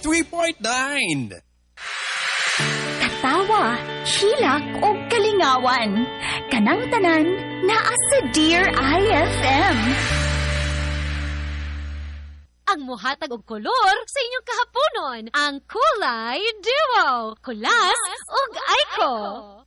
103.9. Tawa, hilak o kalingawan. Kanang tanan, naa sa Dear IFM. Ang muhatag og kolor sa inyong kahaponon, ang Kulay Duo, Kulas ug Aiko.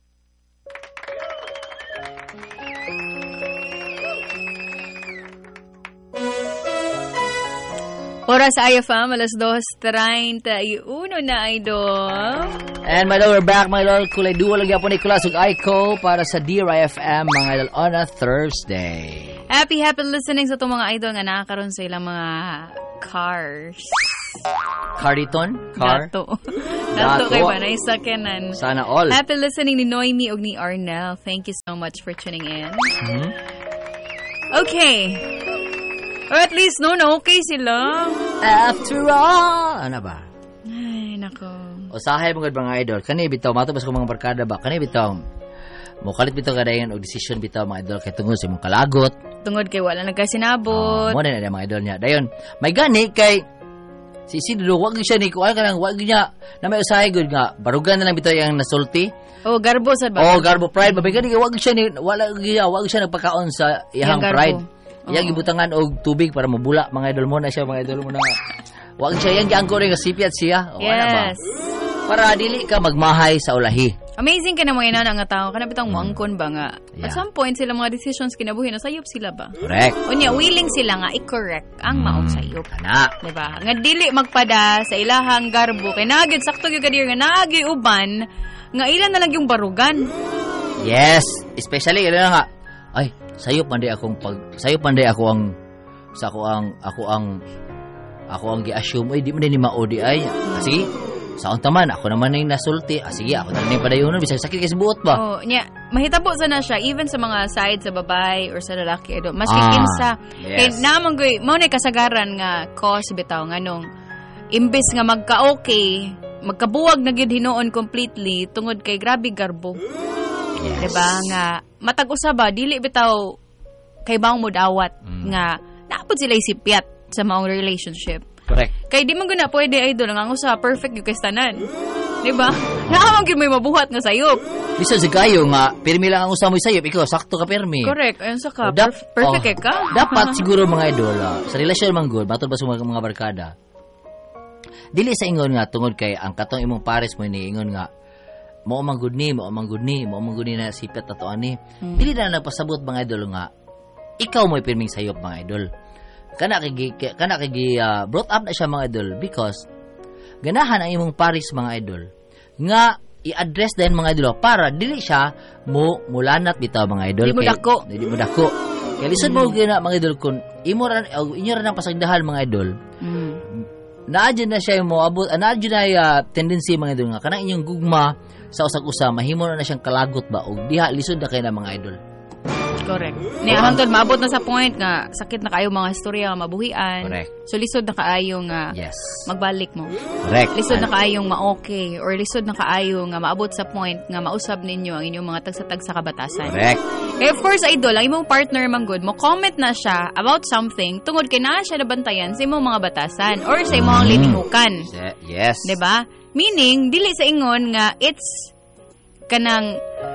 Oras sa IFM, alas 2:31 na, idol. And my lord, we're back, my lord. Kulay Duo lagi po ni Kulas ug Aiko para sa Dear IFM, mga idol, on a Thursday. Happy listening sa itong mga idol nga nakakaroon sa ilang mga cars. Carditon? Car? Dato kay ba na isakyanan. Sana all. Happy listening ni Noemi ug ni Arnel. Thank you so much for tuning in. Mm-hmm. Okay. Or at least, okay sila. After all. Ano ba? Ay, nako. Usahay mga idol. Kani bitaw, matubas ko mga barkada ba? Kani bitaw, mukalit bitaw kadayon og decision bitaw mga idol kay tungod sa imong kalagot. Tungod kay wala nagkasinabot. Mo na mga idol niya. Dayon, may gani kay si Sidro, wag siya ni kuan kanang wag niya na may usahay gud nga barugan na lang bitaw yang nasulti. Oh, garbo sad ba? Oh, garbo pride. Mabigani kay wag siya ni wag siya nagpakaon sa iyang pride. Iyang gibutangan og tubig para mabula mga idol mo na siya mga idol mo na. Wag siya yang giangko ring sipiat siya. O yes. Ano ba? Para dili ka magmahay sa ulahi. Amazing ka na mga ina nga tao. Kana bitang muangkon ba nga. Yeah. At some point sila mga decisions kinabuhi na sayop sila ba? Correct. Unya willing sila nga i-correct ang maong sayop. Kana. Diba? Nga dili magpada sa ilahang garbo kay naagid sakto gyud kadir nga naagi uban nga ilan na lang yung barugan. Yes, especially ila nga. Ay, sayop man ako ang gi-assume ay di man ni maodi ay. Sige. Saon taman ako naman ay nasulti. Sige, ako na rin padayonon bisag sakit kay buot ba. Oh, nya mahitabo sana siya even sa mga side sa babae or sa lalaki do. Mas kinsa. Yes. Kay namang goy mao nay kasagaran nga cause bitaw nganong imbes nga magka-okay, magkabuwag na gyud hinuon completely tungod kay grabe garbo. Yes. Diba nga matag usaba dili bitaw kay baong mo dawat nga naapod sila isipyat sa maong relationship. Correct. Kay di man guna pwede idol nga usa perfect yung kastanan. Diba? Naamang gyud may mabuhat nga sayop. Bisan sa gayo nga pirmi lang ang usa mo sayop, ikaw sakto ka pirmi. Correct. Ayun sa ka. Perfect ka. Dapat siguro mga idol sa relasyon man good, batod ba sa mga barkada. Dili sa ingon nga tungod kay ang katong imong pares mo ni ingon nga mao man gud ni na sipet ato ani. Dili na nagpasabot mga idol nga ikaw mo'y pirming sayop mga idol. Kana kay brought up na siya mga idol because ganahan ang imong pares mga idol nga i-address din mga idol para dili siya mulanat bitaw mga idol. Dili mo dako. Kaya lisod mo gina mga idol kun inyo ra nang pasagdahan mga idol. Naadyo na siya moabot, naadyo na tendency mga idol nga kanang inyong gugma sa usag-usa mahimo na siyang kalagot ba og diha lisod na kay na mga idol. Correct. Niya hangtod maabot na sa point nga sakit na kayo mga istorya nga mabuhian. Correct. So lisod na kaayo nga magbalik mo. Correct. Lisod na kaayong ma-okay or lisod na kaayo nga maabot sa point nga mausab ninyo ang inyong mga tagsa-tag sa kabatasan. Correct. Kaya of course idol, ang imong partner man good mo comment na siya about something tungod kay naa siya nabantayan sa imong mga batasan or sa imong linihukan. Yes. 'Di ba? Meaning dili sa ingon nga it's kanang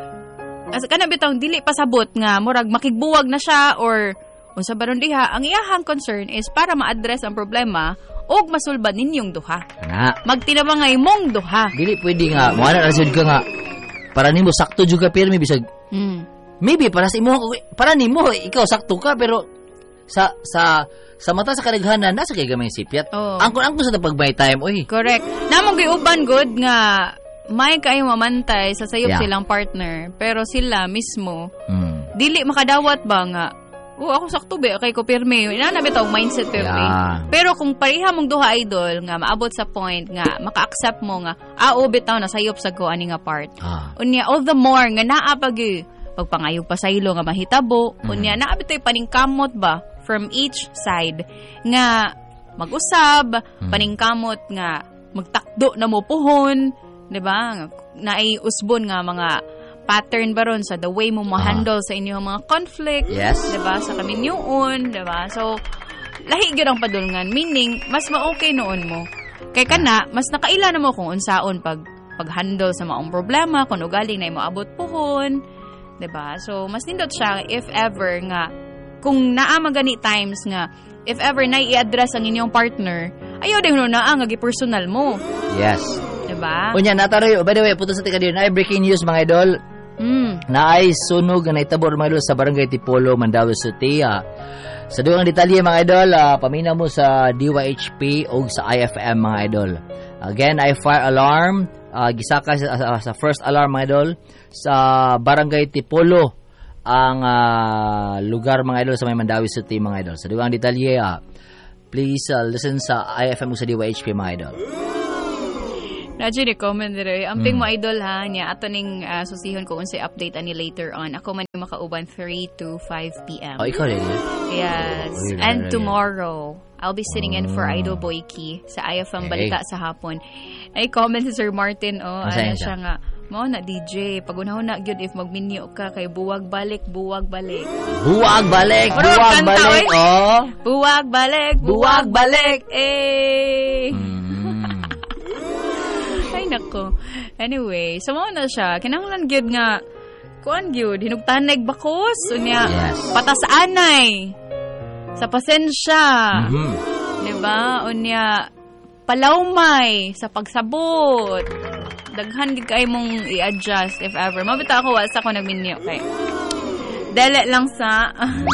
bitaw dili pasabot nga murag makigbuwag na siya or unsa ba ron diha. Ang iyahang concern is para ma-address ang problema og masulbad ninyong duha. Magtinabang nga imong duha. Dili pwede nga mo ana rasud ka nga para nimo sakto juga pirmi bisag. Maybe para sa imo para nimo ikaw sakto ka pero sa mata sa kadaghanan nasa kay gamay sipyat. Angkon sa pagbay time oy. Correct. Namong giuban good nga may kayo mamantay sa sayop silang partner pero sila mismo dili makadawat ba nga ako sakto ba kay ko pirmi ina na bitaw mindset pirmi pero kung pareha mong duha idol nga maabot sa point nga maka-accept mo nga bitaw na sayop sa ko ani nga part unya all the more nga naa pagpangayog pa saylo nga mahitabo unya naa bitaw paningkamot ba from each side nga mag-usab paningkamot nga magtakdo na mo puhon. Diba? Naiusbon nga mga pattern ba ron sa the way mo ma-handle sa inyong mga conflict. Yes. Diba? Sa kaminyuon. Diba? So, lahi gyud ang padulngan. Meaning, mas ma-okay noon mo Kay kana, mas nakaila na mo kung unsaon pag-handle sa maong problema, kung ugaling na moabot pohon. Diba? So, mas nindot siya if ever nga, kung naamagani times nga, if ever na i-address ang inyong partner, ayaw din na ang personal mo. Yes. Diba? Unya, nataroy, by the way, puto sa tika din, ay breaking news mga idol. Na ay sunog na itabor mga idol sa barangay Tipolo, Mandaue City. Sa dugang detalye mga idol, paminaw mo sa DYHP o sa IFM mga idol. Again, ay fire alarm, gisaka sa first alarm mga idol sa barangay Tipolo ang lugar mga idol sa may Mandaue City mga idol. Sa dugang detalye, please listen sa IFM o sa DYHP mga idol. Radyo ni comment rin. Amping mo idol ha, niya ato ning susihon ko unsay update ani later on. Ako man yung makauban 3 to 5 p.m. Oh, ikaw rin yun? Yes. And tomorrow, I'll be sitting in for Idol Boyki sa IFM Balita sa hapon. Ay comment si Sir Martin, ano siya nga, mao na DJ, pagunahon na gyud if magminyo ka kay buwag balik. Buwag balik, buwag balik, oh. Buwag balik, eh. Ay nako. Anyway, so mo na siya. Kinahanglan gyud nga kuan gyud hinugtanay bakos unya patas anay sa pasensya. Diba? Unya palawmay sa pagsabot. Daghan gid kay mong i-adjust if ever. Mabita ako wala ko nagminyo kay. Dele lang sa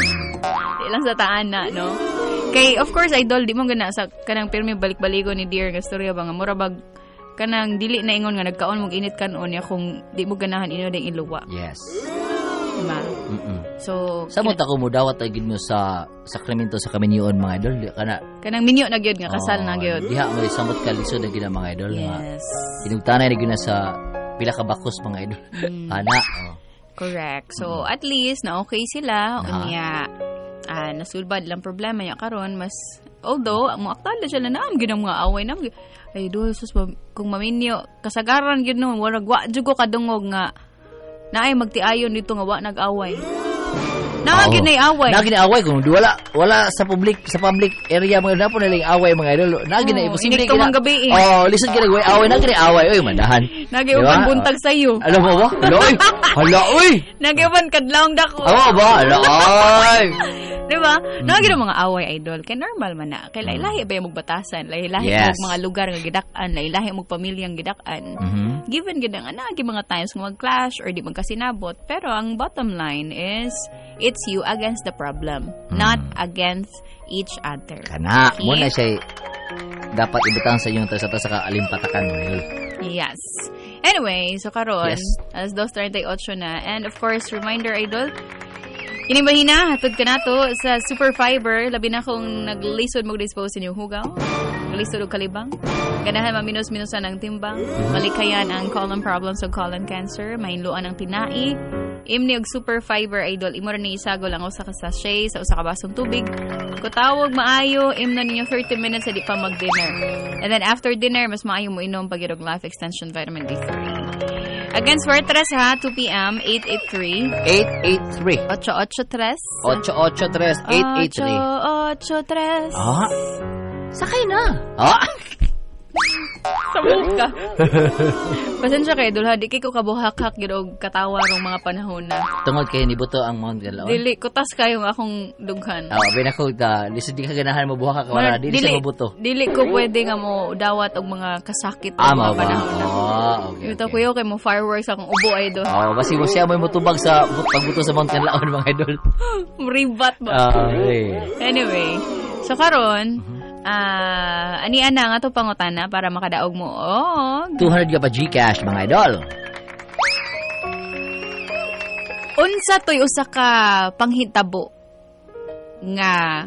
taana, no? Kay of course idol di mo gana sa kanang pirmi balik-baligo ni Dear nga storya ba nga mura bag kanang dili na ingon nga nagkaon mong init kanon ya kung di mo ganahan ino ding iluwa. Yes. Diba? So sa mo ta ko mo dawat ay gid mo sa sakramento sa kaminyoon mga idol kanang minyo na gyud nga kasal na gyud. Diha mo samot ka lisod na gid mga idol. Yes. Hinugtanay na gyud na sa pila ka bakos mga idol. Ana. Correct. So at least na okay sila unya nasulbad lang problema niya karon mas although mo aktal siya na naam gyud ang mga away nam ay do sus kung maminyo kasagaran gyud no wala wa jud ko kadungog nga naay magtiayon dito nga wa nag-away. Nagin na away. Nagin na away kung wala sa public area mga dapo na lang away mga idol. Nagin na imposible gina. Gabi, lisod gina away, nagin na away. Oy, mandahan. Nagiuban buntag sa iyo. Alam mo ba? Hala oy. Nagiuban kadlawng dako. Ba? Hala oy. Diba? Nagin ang mga away idol. Kay normal man na. Kay lahi-lahi ba yung magbatasan? Lahi-lahi mga lugar nga gidak-an, lahi-lahi mong pamilyang gidak-an. Given gid nga nagi mga times nga mag-clash or di magkasinabot, pero ang bottom line is it's you against the problem, not against each other. Kana, mo na siya dapat ibutang sa inyong sa kaalimpatakan mo yun. Yes. Anyway, so karon, alas 2:38 na, and of course, reminder idol, inimbahina, hatod ka na to sa Super Fiber, labi na kung naglisod mag-dispose inyong hugaw, naglisod og kalibang, ganahan maminus-minusan ang timbang, malikayan ang colon problems o colon cancer, mahinluan ang tinai, imni og Super Fiber idol, imo ra ni isagol ang usa ka sachet sa usa ka basong tubig. Kutawag maayo, imna ninyo 30 minutes sa di pa mag-dinner. And then after dinner, mas maayo mo inom pag irog Life Extension Vitamin D3. Again, Suertres ha, 2 p.m., 883. 883. 883. Sakay na. Sabog ka. Pasensya kayo, dulha, di kayo kabuhak-hak yun o katawa rong mga panahon na. Tungod kayo ni Buto ang Mount Galaon? Dili, kutas kayo akong dughan. Abin ako, lisod di ka ganahan mo buhak ka, wala, dili sa mabuto. Dili ko pwede nga mo dawat og mga kasakit o mga panahon na. Okay. Ito kuyo kay mo fireworks akong ubo idol. Basi mo siya mo mutubag sa pagbuto sa Mount Galaon mga idol. Ribat ba? Anyway, so karon, ani ana nga to pangutana para makadaog mo 200 ka pa Gcash mga idol. Unsa toy usa ka panghitabo nga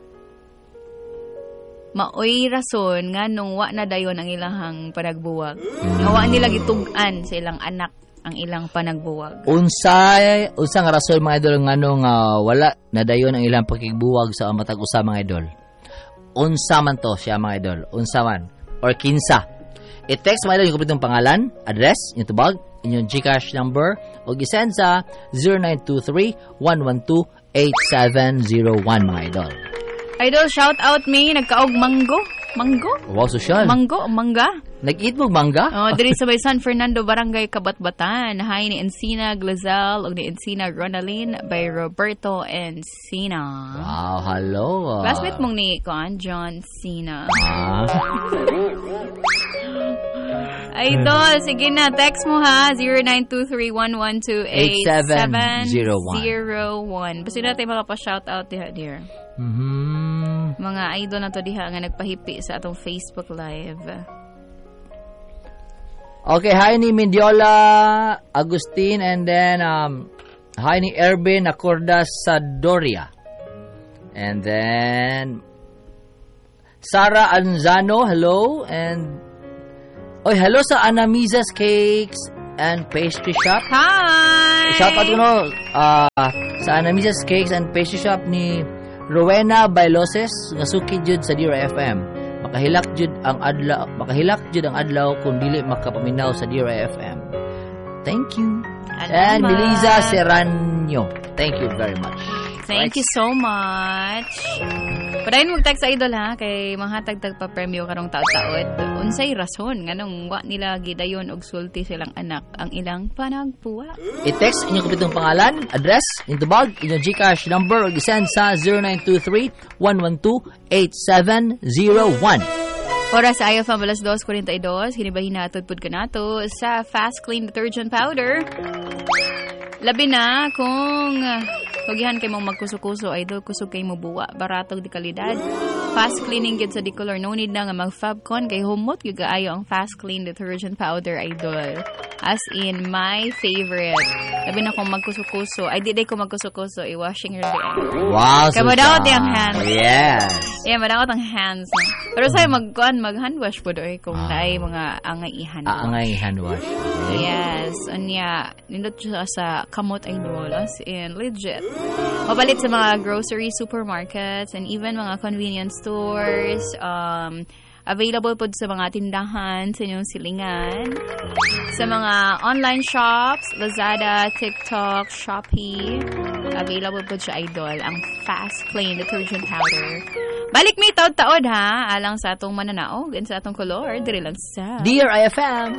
maoy rason nga nung wa na dayon ang ilahang panagbuwag. Nga wa nila gitug-an sa ilang anak ang ilang panagbuwag. Unsa nga rason mga idol nganong wala na dayon ang ilang pakigbuwag sa matag usa mga idol. Unsa man to siya mga idol. Unsa man. Or kinsa. I-text mga idol yung kompletong pangalan, address, yung tubag, inyong Gcash number, o gisend sa 0923-112-8701 mga idol. Idol, shout out me, nagkaog manggo. Mango? Wow, social. Mangga. Nag-eat mo mangga? Diri sa may San Fernando, Barangay Kabatbatan. Hi ni Encina Glazal o ni Encina Ronaldin by Roberto Encina. Wow, hello. Classmate mong ni John Cena. Idol, sige na. Text mo ha. 0923-112-8701. Basta natin makapa-shoutout diha, dear. Mga idol na to diha nga nagpahipi sa atong Facebook Live. Okay, hi ni Mendiola Agustin, and then hi ni Erben Acorda Sadoria. And then Sara Anzano, hello. And hello sa Anamiza's Cakes and Pastry Shop. Hi! Shout out ko sa Anamiza's Cakes and Pastry Shop ni Rowena Bailoses nga sukid jud sa Dear FM. Makahilak jud ang adlaw kung dili makapaminaw sa Dear FM. Thank you. And Melissa Serrano, thank you very much. Thank you so much. Padayon mo tag sa idol ha kay manghatag pa premyo karong taod-taod. Unsay rason nganong wa nila gidayon og sulti silang anak ang ilang panagpuwa. I-text inyong kompletong pangalan, address, intubag, inyong GCash number ug i-send sa 0923-112-8701. Oras sa IFM alas 2:42, hinibahin natod pud kanato sa Fast Clean Detergent Powder. Labi na kung hugihan kay mong magkuso-kuso, idol, kusog kay mo buwa, baratog di kalidad. Fast cleaning gid sa Dicolor, no need na nga mag-Fabcon kay humot yung gaayo ang Fast Clean Detergent Powder, idol. As in, my favorite. Labi na kung magkuso-kuso, ay di ko magkuso-kuso, i-washing your day. Wow, kaya madawat yung hands. Yes. Yeah, madawat ang hands. Pero sa'yo, mag-hand wash po doon kung naay mga angay hand wash. Angay hand wash. Okay. Yes. Anya, nindot siya sa kamot idol, as in, legit. Mabalit sa mga grocery supermarkets and even mga convenience stores. Available po sa mga tindahan sa inyong silingan. Sa mga online shops, Lazada, TikTok, Shopee. Available po siya, idol, ang Fast Clean Detergent Powder. Balik may taod-taod ha, alang sa atong mananaog and sa atong color, diri lang sa Dear IFM.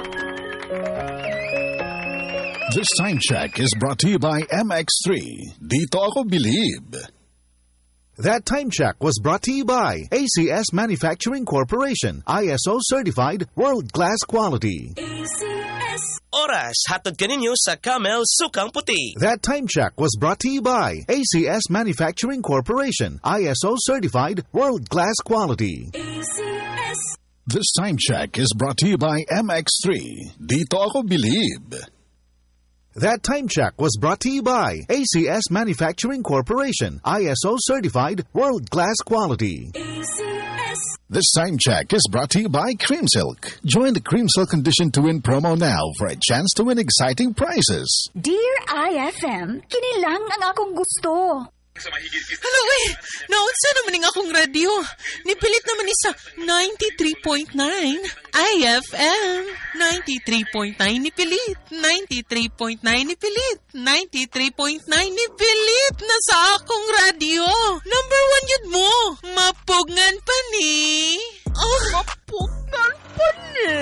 This time check is brought to you by MX3. Dito ako believe. That time check was brought to you by ACS Manufacturing Corporation, ISO certified world-class quality. ACS. Oras, hatod kaninyo sa Camel Sukang Puti. That time check was brought to you by ACS Manufacturing Corporation, ISO certified world-class quality. ACS. This time check is brought to you by MX3. Dito ako believe. That time check was brought to you by ACS Manufacturing Corporation, ISO certified world-class quality. ACS. This time check is brought to you by Cream Silk. Join the Cream Silk Condition to Win promo now for a chance to win exciting prizes. Dear IFM, kinilang ang akong gusto. Hello, naunsa naman ng akong radio. Nipilit naman isa 93.9 IFM. 93.9 nipilit. 93.9 nipilit. 93.9 nipilit na sa akong radio. Number 1 yun mo. Mapugngan pa ni. Mapugngan pa ni.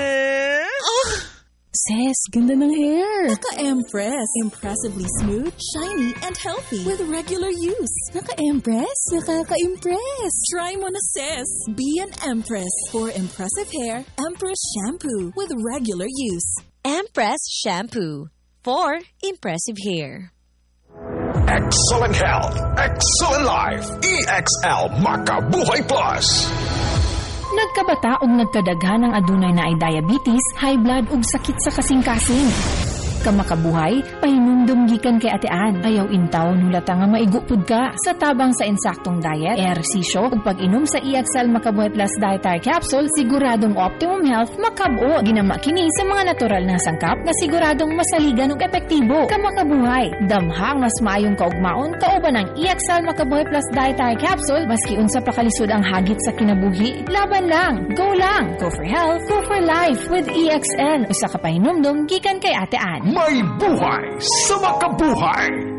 Sis, ganda ng hair. Naka-Empress. Impressively smooth, shiny, and healthy with regular use. Naka-Empress? Nakaka-impress. Try mo na, sis. Be an Empress. For impressive hair, Empress Shampoo with regular use. Empress Shampoo. For impressive hair. Excellent health. Excellent life. EXL Makabuhay Plus. Nagkabata o nagkadaghan ng adunay na ay diabetes, high blood ug sakit sa kasing-kasing. Kamakabuhay, pahinumdum gikan kay atean. Ayaw intaw nulata nga maigupod ka sa tabang sa insaktong diet, ehersisyo ug pag-inom sa EXL Makabuhay Plus Dietary Capsule, siguradong optimum health makabuo. Ginama kini sa mga natural na sangkap na siguradong masaligan ug epektibo. Kamakabuhay, damhang mas maayong kaugmaon kauban ng EXL Makabuhay Plus Dietary Capsule maski unsa pa kalisod ang hagit sa kinabuhi. Laban lang, go lang. Go for health, go for life with EXL. Usa ka pahinumdum gikan kay atean. May buhay sa makabuhay!